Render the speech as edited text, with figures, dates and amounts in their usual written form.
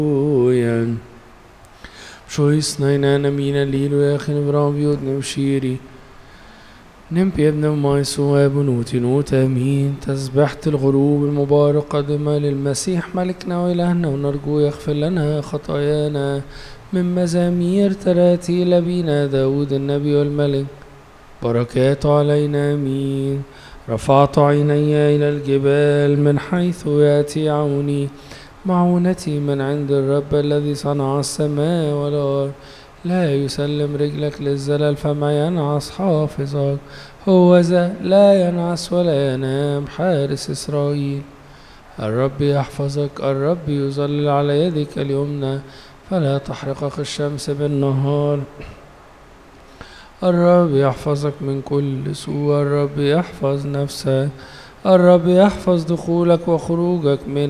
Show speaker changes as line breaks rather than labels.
Sjöjsnajna mina lilu yakin vrambjud nevshiri نمبي ابن مايسو بنوتي نوت امين تسبحة الغروب المبارك قدمة للمسيح ملكنا وإلهنا ونرجو يغفر لنا خطايانا من مزامير تراتيل بينا داود النبي والملك بركاته علينا امين. رفعت عيني إلى الجبال من حيث يأتي عوني معونتي من عند الرب الذي صنع السماء والأرض. لا يسلم رجلك للزلل فما ينعس حافظك هو ذا لا ينعس ولا ينام حارس إسرائيل. الرب يحفظك الرب يظلل على يدك اليمنى فلا تحرقك الشمس بالنهار. الرب يحفظك من كل سوء الرب يحفظ نفسك الرب يحفظ دخولك وخروجك من